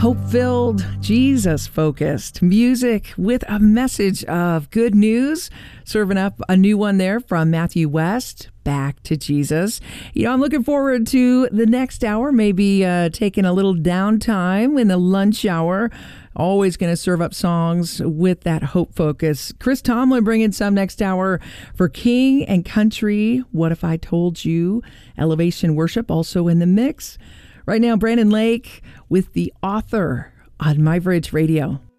Hope-filled, Jesus-focused music with a message of good news. Serving up a new one there from Matthew West, Back to Jesus. I'm looking forward to the next hour, maybe taking a little downtime in the lunch hour. Always going to serve up songs with that hope focus. Chris Tomlin bringing some next hour for King and Country. What If I Told You? Elevation Worship also in the mix. Right now, Brandon Lake with The Author on My Bridge Radio.